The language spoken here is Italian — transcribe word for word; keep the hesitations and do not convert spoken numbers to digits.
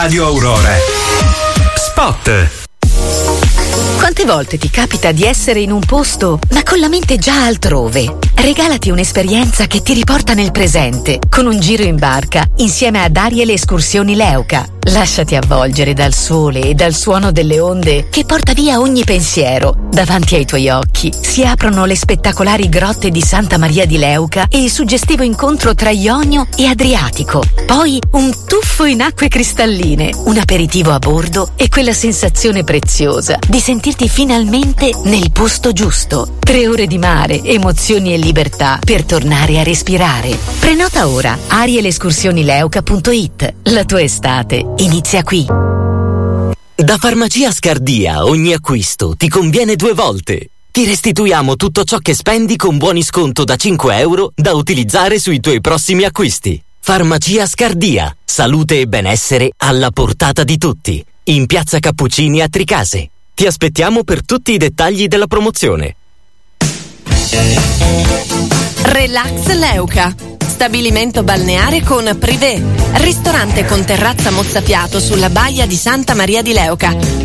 Radio Aurora. Spot. Quante volte ti capita di essere in un posto, ma con la mente già altrove? Regalati un'esperienza che ti riporta nel presente, con un giro in barca, insieme ad Ariel Escursioni Leuca. Lasciati avvolgere dal sole e dal suono delle onde che porta via ogni pensiero. Davanti ai tuoi occhi si aprono le spettacolari grotte di Santa Maria di Leuca e il suggestivo incontro tra Ionio e Adriatico. Poi un tuffo in acque cristalline, un aperitivo a bordo e quella sensazione preziosa di sentirti finalmente nel posto giusto. Tre ore di mare, emozioni e libertà per tornare a respirare. Prenota ora ariel escursioni leuca punto it. La tua estate inizia qui. Da Farmacia Scardia ogni acquisto ti conviene due volte. Ti restituiamo tutto ciò che spendi con buoni sconto da cinque euro da utilizzare sui tuoi prossimi acquisti. Farmacia Scardia, salute e benessere alla portata di tutti. In Piazza Cappuccini a Tricase. Ti aspettiamo per tutti i dettagli della promozione. Relax Leuca, stabilimento balneare con privé, ristorante con terrazza mozzafiato sulla baia di Santa Maria di Leuca,